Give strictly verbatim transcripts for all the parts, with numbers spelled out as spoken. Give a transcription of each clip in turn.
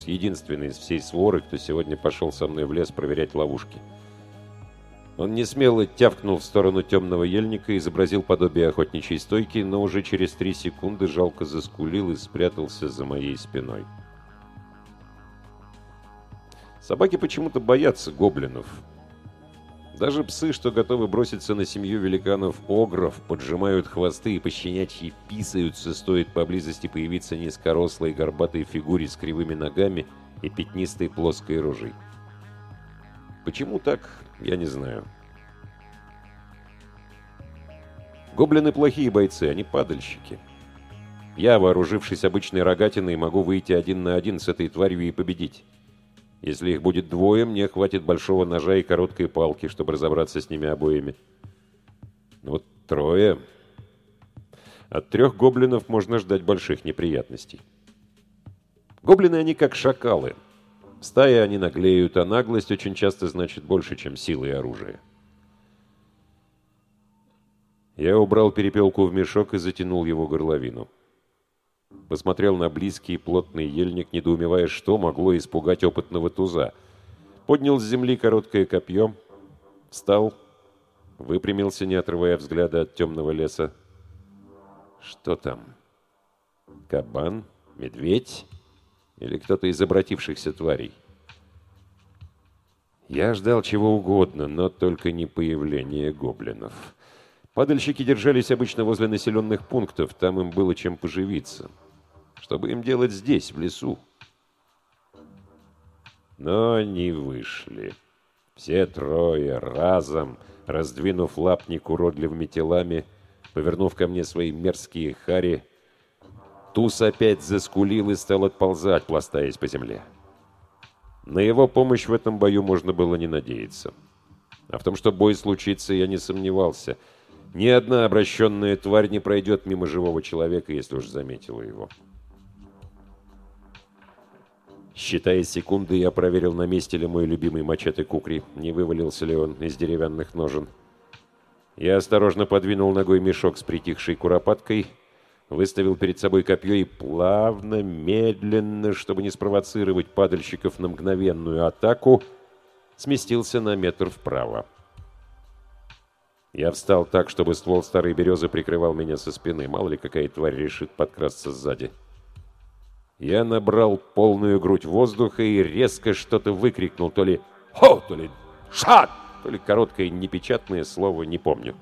единственный из всей своры, кто сегодня пошел со мной в лес проверять ловушки. Он несмело тявкнул в сторону темного ельника, изобразил подобие охотничьей стойки, но уже через три секунды жалко заскулил и спрятался за моей спиной. Собаки почему-то боятся гоблинов. Даже псы, что готовы броситься на семью великанов-огров, поджимают хвосты и пощенячьи писаются, стоит поблизости появиться низкорослой горбатой фигуре с кривыми ногами и пятнистой плоской рожей. Почему так, я не знаю. Гоблины плохие бойцы, они падальщики. Я, вооружившись обычной рогатиной, могу выйти один на один с этой тварью и победить. Если их будет двое, мне хватит большого ножа и короткой палки, чтобы разобраться с ними обоими. Но вот трое... От трех гоблинов можно ждать больших неприятностей. Гоблины, они как шакалы. В стае они наглеют, а наглость очень часто значит больше, чем сила и оружие. Я убрал перепелку в мешок и затянул его горловину. Посмотрел на близкий плотный ельник, недоумевая, что могло испугать опытного туза. Поднял с земли короткое копье, встал, выпрямился, не отрывая взгляда от темного леса. Что там? Кабан? Медведь? Или кто-то из обратившихся тварей? Я ждал чего угодно, но только не появления гоблинов. Падальщики держались обычно возле населенных пунктов, там им было чем поживиться. Что бы им делать здесь, в лесу? Но они вышли. Все трое разом, раздвинув лапник уродливыми телами, повернув ко мне свои мерзкие хари, туз опять заскулил и стал отползать, пластаясь по земле. На его помощь в этом бою можно было не надеяться. А в том, что бой случится, я не сомневался. Ни одна обращенная тварь не пройдет мимо живого человека, если уж заметила его. Считая секунды, я проверил, на месте ли мой любимый мачете кукри, не вывалился ли он из деревянных ножен. Я осторожно подвинул ногой мешок с притихшей куропаткой, выставил перед собой копье и плавно, медленно, чтобы не спровоцировать падальщиков на мгновенную атаку, сместился на метр вправо. Я встал так, чтобы ствол старой березы прикрывал меня со спины. Мало ли, какая тварь решит подкрасться сзади. Я набрал полную грудь воздуха и резко что-то выкрикнул. То ли «Хо!», то ли «Шат!», то ли короткое непечатное слово, не помню.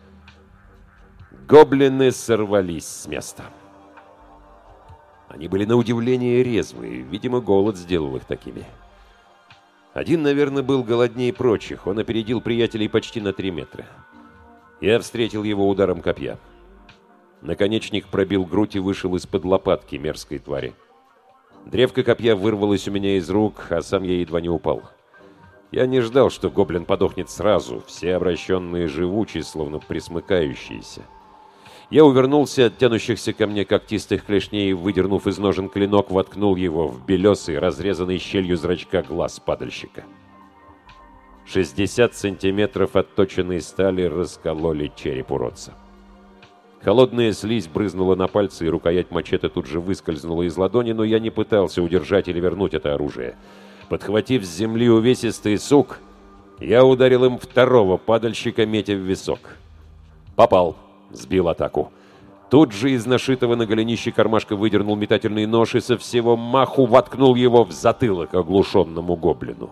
Гоблины сорвались с места. Они были на удивление резвые. Видимо, голод сделал их такими. Один, наверное, был голоднее прочих. Он опередил приятелей почти на три метра. Я встретил его ударом копья. Наконечник пробил грудь и вышел из-под лопатки мерзкой твари. Древко копья вырвалось у меня из рук, а сам я едва не упал. Я не ждал, что гоблин подохнет сразу. Все обращенные живучие, словно присмыкающиеся. Я увернулся от тянущихся ко мне когтистых клешней и, выдернув из ножен клинок, воткнул его в белесый, разрезанный щелью зрачка глаз падальщика. шестьдесят сантиметров отточенной стали раскололи череп уродца. Холодная слизь брызнула на пальцы, и рукоять мачете тут же выскользнула из ладони, но я не пытался удержать или вернуть это оружие. Подхватив с земли увесистый сук, я ударил им второго падальщика, метя в висок. Попал. Сбил атаку. Тут же из нашитого на голенище кармашка выдернул метательный нож и со всего маху воткнул его в затылок оглушенному гоблину.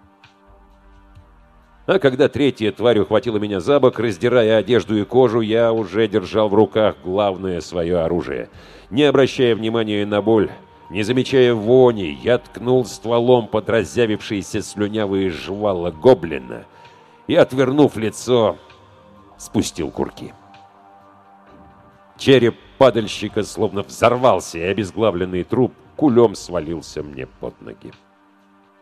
А когда третья тварь ухватила меня за бок, раздирая одежду и кожу, я уже держал в руках главное свое оружие. Не обращая внимания на боль, не замечая вони, я ткнул стволом под разъявившиеся слюнявые жвала гоблина и, отвернув лицо, спустил курки. Череп падальщика словно взорвался, и обезглавленный труп кулем свалился мне под ноги.